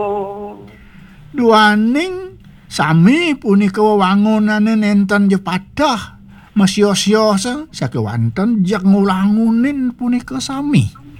Duaning sami punika wewangunane nenten Jepadah Mesya-sya sakewanten jak ngulangunin punika sami.